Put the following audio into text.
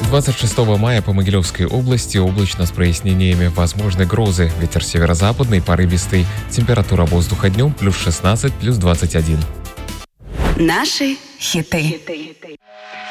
26 мая по Могилевской области облачно с прояснениями, возможны грозы. Ветер северо-западный, порывистый. Температура воздуха днем +16, +21. Наши хиты.